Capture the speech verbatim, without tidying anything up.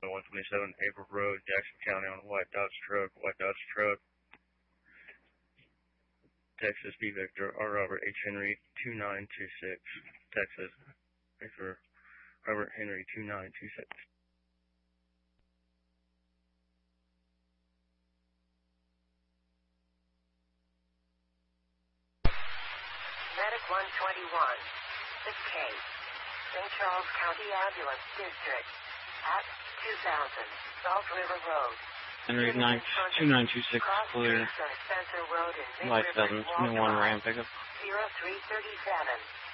one twenty-seven April Road, Jackson County on a white Dodge truck, white Dodge truck. Texas, B. Victor, R. Robert H. Henry, two nine two six. Texas, Victor, Robert Henry, two nine two six. Medic one twenty-one, the case, Saint Charles County Ambulance District, at two thousand, Salt River Road. Henry two nine two six, clear. Light seven, twenty-one Ram pickup. zero three thirty-seven.